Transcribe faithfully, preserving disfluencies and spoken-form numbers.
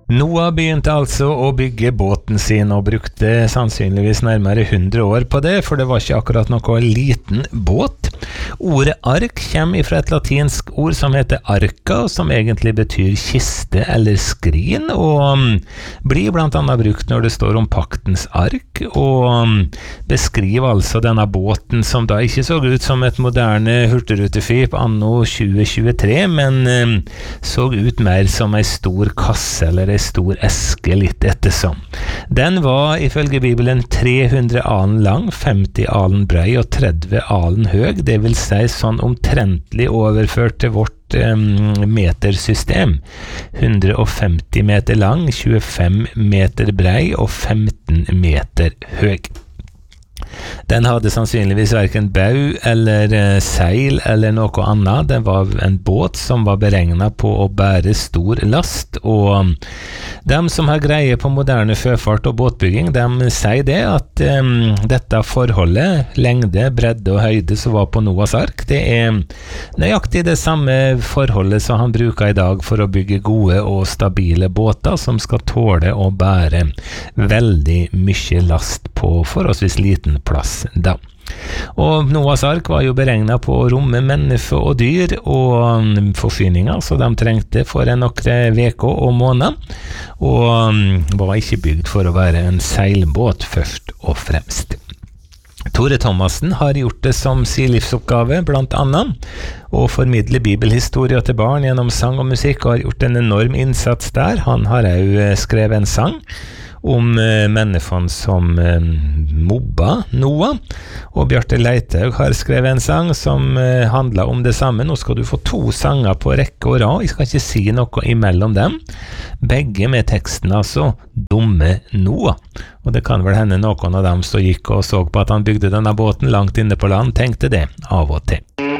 Noah begynte altså å bygge båten sin og brukte sannsynligvis nærmere hundre år på det, for det var ikke akkurat noe liten båt. Ordet ark kommer fra et latinsk ord som heter arca, som egentlig betyr kiste eller skrin, og blir blant annet brukt når det står om paktens ark, og beskriver altså denne båten som da ikke så ut som et moderne hurtigruteskip anno tjue tjuetre, men så ut mer som en stor kasse eller en stor eske litt ettersom. Den var ifølge Bibelen tre hundre alen lang, femti alen brei og tretti alen høg, det vil si sånn omtrentlig overført til vårt um, metersystem. hundre og femti meter lang, tjuefem meter brei og femten meter høg. Den hadde sannsynligvis hverken bau eller eh, seil eller noe annet. Den var en båt som var beregnet på å bære stor last, og dem som har greie på moderne sjøfart og båtbygging, dem sier det at eh, dette forholdet, lengde, bredde og høyde som var på Noahs ark, det er nøyaktig det samme forholdet som han bruker i dag for å bygge gode og stabile båter som skal tåle å bære veldig mye last på forholdsvis liten plass da. Og Noahs ark var jo beregnet på å romme mennesker og dyr og forsyninger, så de trengte for en nokre veker og måneder, og var ikke bygd for å være en seilbåt først og fremst. Tore Thomassen har gjort det som sin livsoppgave, blant annet, å formidle bibelhistorier til barn gjennom sang og musikk, og har gjort en enorm innsats der. Han har også skrevet en sang om eh, menneskene som eh, mobba Noah, og Bjarte Leithaug har skrevet en sang som eh, handler om det samme. Nå skal du få to sanger på rekke og rad, jeg skal ikke si noe imellom dem, begge med teksten altså Dumme Noah, og det kan vel hende noen av dem som gikk og så på at han bygde denne båten langt inne på land, tenkte det av og til.